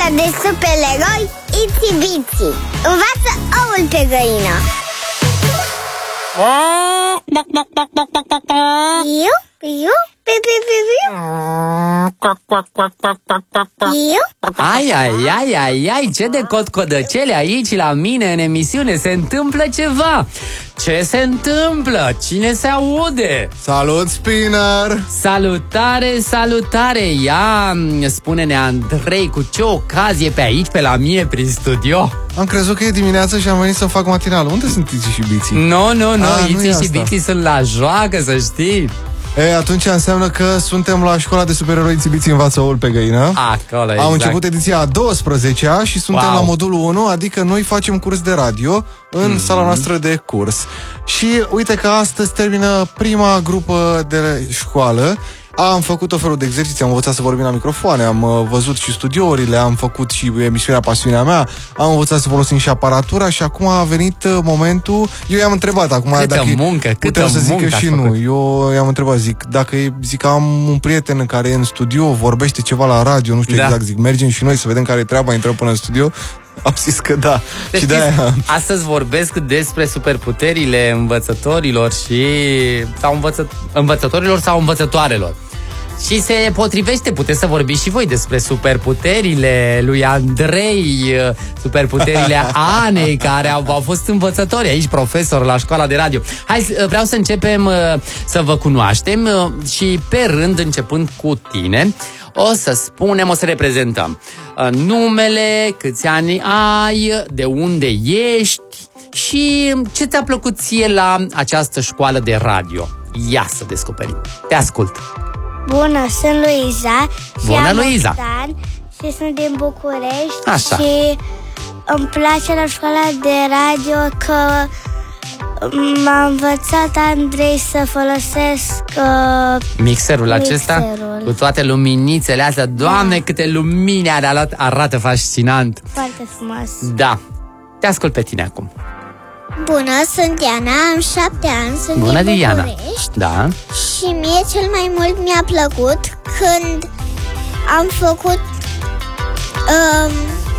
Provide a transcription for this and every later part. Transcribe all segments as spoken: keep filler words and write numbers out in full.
de supereroi Itsy Bitsy. Învață oul pe găină. Eu? Eu? Ai, ai, ai, ai, ai, ce de cotcodăcele aici la mine în emisiune. Se întâmplă ceva. Ce se întâmplă? Cine se aude? Salut, Spinner! Salutare, salutare. Ia, spune-ne, Andrei, cu ce ocazie pe aici, pe la mine, prin studio? Am crezut că e dimineață și am venit să fac matinalul. Unde sunt Itsy și Bitsy? Nu, nu, nu, Ah, nu e Itsy și asta. Bitsy sunt la joacă, să știi. E, atunci înseamnă că suntem la școala de supereroi Itsy Bitsy învață oul pe găină. Acolo, exact. Am început ediția a douăsprezecea și suntem Wow. la modulul unu, adică noi facem curs de radio în mm-hmm. sala noastră de curs. Și uite că astăzi termină prima grupă de școală. Am făcut o felul de exerciții, am învățat să vorbim la microfoane, am uh, văzut și studiourile, am făcut și emisiunea Pasiunea Mea, am învățat să folosim și aparatura și acum a venit uh, momentul. Eu i-am întrebat acum câtă dacă muncă, câtă putem să zic muncă eu și ați nu. făcut. Eu i-am întrebat, zic, dacă e, zic am un prieten care e în studio, vorbește ceva la radio, nu știu Da. exact, zic, mergem și noi să vedem care e treaba, intrăm până în studio. Am zis că da. Deci, și de-aia... astăzi vorbesc despre superputerile învățătorilor și sau învăță, învățătorilor sau învățătoarelor. Și se potrivește, puteți să vorbiți și voi despre superputerile lui Andrei, superputerile Anei, care au, au fost învățători aici, profesor la școala de radio. Hai, vreau să începem să vă cunoaștem și pe rând, începând cu tine, o să spunem, o să reprezentăm numele, câți ani ai, de unde ești și ce ți-a plăcut ție la această școală de radio. Ia să descoperim. Te ascult. Bună, sunt Luiza. Bună, și am Luiza. opt ani și sunt din București. Așa. Și îmi place la școala de radio că m-a învățat Andrei să folosesc uh, Mixerul acesta Mixerul. cu toate luminițele astea. Doamne, da. Câte lumini arată, arată fascinant. foarte frumos. Da. Te ascult pe tine acum. Bună, sunt Diana, am șapte ani, sunt Bună, din Diana. București. Da. Și mie cel mai mult mi-a plăcut când am făcut um,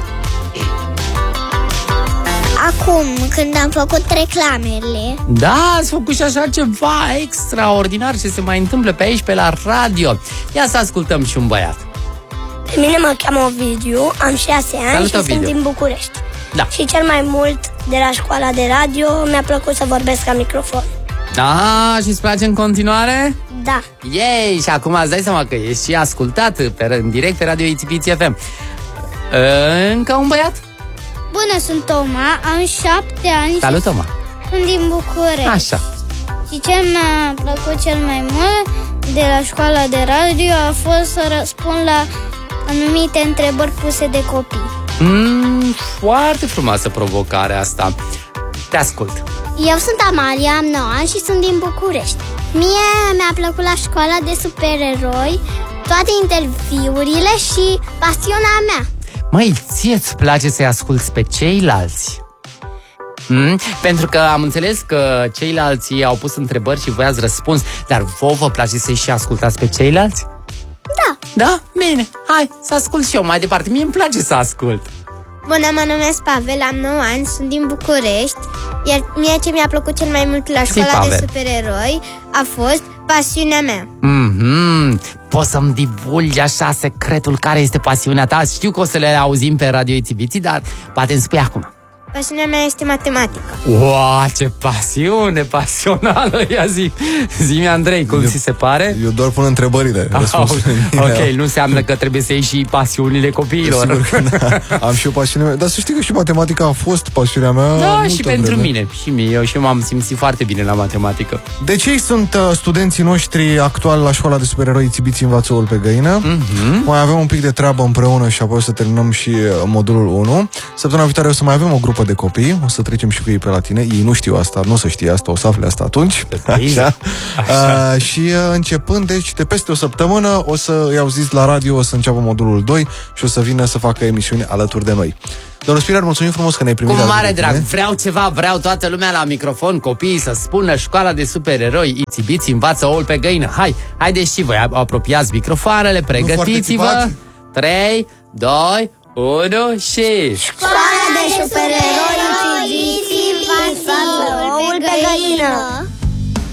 acum, când am făcut reclamele. Da, ați făcut și așa ceva extraordinar ce se mai întâmplă pe aici, pe la radio. Ia să ascultăm și un băiat. Pe mine mă cheamă Ovidiu, am șase ani. Salut, și Ovidiu. sunt din București. Da. Și cel mai mult de la școala de radio mi-a plăcut să vorbesc la microfon. Da, și îți place în continuare? Da. Yay! Și acum îți dai seama că ești și ascultat pe, în direct pe Radio Itsy Bitsy F M. Încă un băiat? Bună, sunt Toma, am șapte ani. Salut, Toma. Sunt din București. Așa. Și ce mi-a plăcut cel mai mult de la școala de radio a fost să răspund la anumite întrebări puse de copii. Mm, foarte frumoasă provocarea asta. Te ascult. Eu sunt Amalia, am nouă ani și sunt din București. Mie mi-a plăcut la școala de supereroi toate interviurile și pasiunea mea. Măi, ție-ți place să-i asculți pe ceilalți? Mm? Pentru că am înțeles că ceilalți au pus întrebări și voi ați răspuns, dar vouă vă place să-i și ascultați pe ceilalți? Da. Da? Bine, hai să ascult și eu mai departe. Mie îmi place să ascult. Bună, mă numesc Pavel, am nouă ani, sunt din București. Iar mie ce mi-a plăcut cel mai mult la școala Pavel. de supereroi a fost pasiunea mea. Mm-hmm. Poți să-mi divulgi așa secretul care este pasiunea ta? Știu că o să le auzim pe Radio Itsy Bitsy, dar poate îmi spui acum. Pasiunea mea este matematică. Wow, ce pasiune pasională! Ia zi, zi-mi, Andrei, cum Eu- ți se pare? Eu doar pun întrebările. Ah, răspunsurile mele. ok, nu înseamnă că trebuie să iei și pasiunile copiilor. Sigur că da. Am și o pasiune mea. Dar să știi că și matematica a fost pasiunea mea. Da, multă și pentru vreme. mine. Și mie, eu și eu m-am simțit foarte bine la matematică. Deci ei sunt uh, studenții noștri actuali la școala de supereroi Itsy Bitsy învață oul pe găină. Mm-hmm. Mai avem un pic de treabă împreună și apoi o să terminăm și uh, modulul unu. Săptămâna viitoare o să mai avem o grupă de copii. O să trecem și cu ei pe la tine. Ei nu știu asta, nu o să știe asta, o să afle asta atunci. Așa. Așa. Uh, și uh, începând, deci, de peste o săptămână o să i-au zis la radio, o să înceapă modulul doi și o să vină să facă emisiuni alături de noi. Domnul Spirar, mulțumim frumos că ne-ai primit. Cu alături mare de drag, tine. vreau ceva, vreau toată lumea la microfon, copiii să spună școala de supereroi Itsy Bitsy învață oul pe găină. Hai, haideți și voi, apropiați microfoanele, pregătiți-vă. țipat. trei, doi, unu și... Școala de supereroi, civiți, infantil, oul pe găină.